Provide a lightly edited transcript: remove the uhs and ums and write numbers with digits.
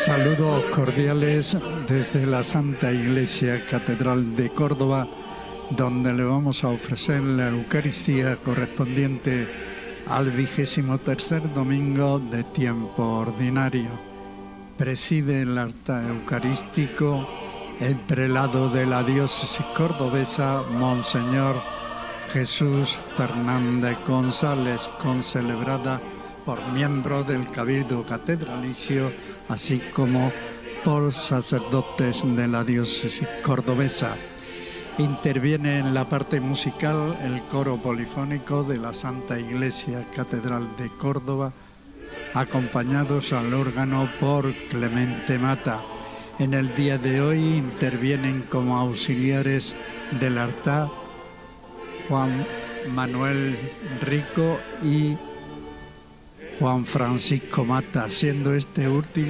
Saludos cordiales desde la Santa Iglesia Catedral de Córdoba, donde le vamos a ofrecer la Eucaristía correspondiente al 23º domingo de tiempo ordinario. Preside el altar eucarístico el prelado de la diócesis cordobesa, Monseñor Jesús Fernández González, concelebrada por miembros del Cabildo Catedralicio, así como por sacerdotes de la diócesis cordobesa. Interviene en la parte musical el coro polifónico de la Santa Iglesia Catedral de Córdoba, acompañados al órgano por Clemente Mata. En el día de hoy intervienen como auxiliares del altar Juan Manuel Rico y Juan Francisco Mata, siendo este último